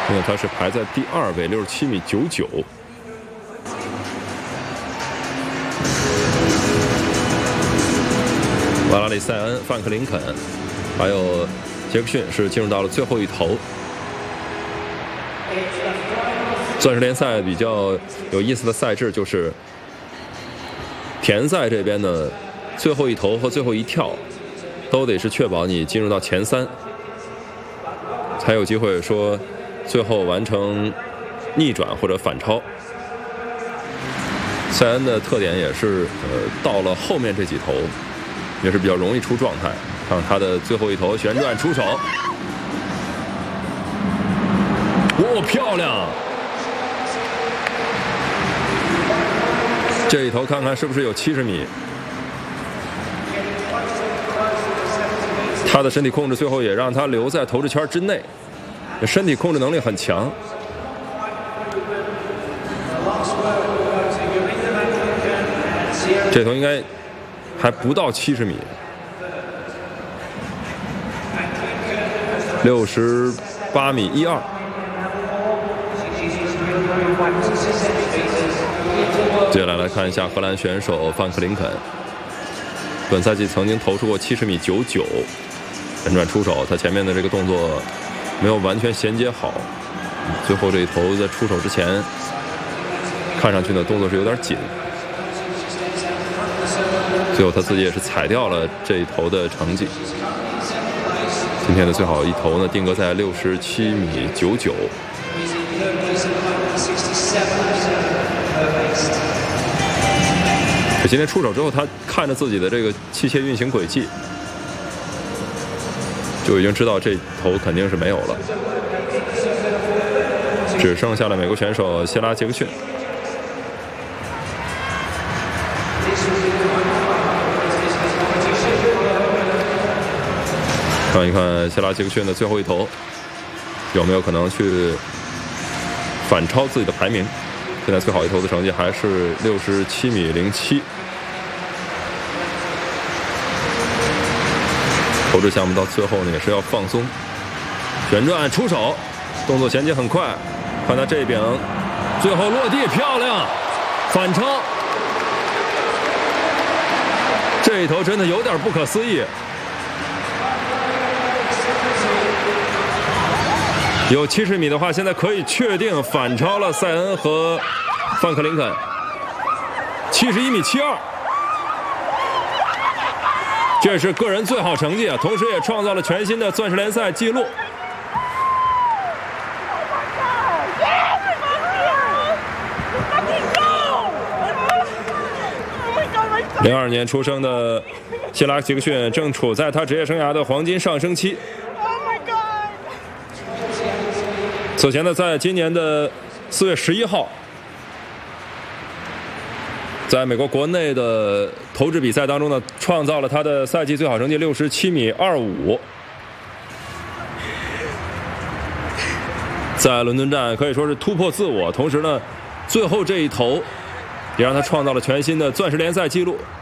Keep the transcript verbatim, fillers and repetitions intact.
因为他是排在第二位，六十七米九九。瓦拉里塞恩、范克林肯，还有杰克逊是进入到了最后一头。钻石联赛比较有意思的赛制就是田赛这边的最后一头和最后一跳都得是确保你进入到前三，才有机会说最后完成逆转或者反超。塞恩的特点也是，呃，到了后面这几头也是比较容易出状态。看他的最后一头旋转出手，哇，漂亮！这一头看看是不是有七十米？他的身体控制最后也让他留在投掷圈之内，身体控制能力很强。这头应该还不到七十米，六十八米一二。接下来来看一下荷兰选手范克林肯，本赛季曾经投出过七十米九九，旋转出手，他前面的这个动作没有完全衔接好，最后这一头在出手之前，看上去呢动作是有点紧，最后他自己也是踩掉了这一头的成绩。今天的最好一头呢定格在六十七米九九。今天出手之后，他看着自己的这个器械运行轨迹，就已经知道这头肯定是没有了，只剩下了美国选手谢拉杰克逊。看一看谢拉杰克逊的最后一头有没有可能去反超自己的排名。现在最好一头的成绩还是六十七米零七。投掷项目到最后呢也是要放松，旋转出手，动作衔接很快。看他这柄，最后落地漂亮，反超。这一头真的有点不可思议。有七十米的话，现在可以确定反超了塞恩和范克林肯，七十一米七二，这是个人最好成绩啊，同时也创造了全新的钻石联赛纪录。零二年出生的谢拉杰克逊正处在他职业生涯的黄金上升期。此前呢，在今年的四月十一号，在美国国内的投掷比赛当中呢，创造了他的赛季最好成绩六十七米二五。在伦敦站可以说是突破自我，同时呢，最后这一投也让他创造了全新的钻石联赛纪录。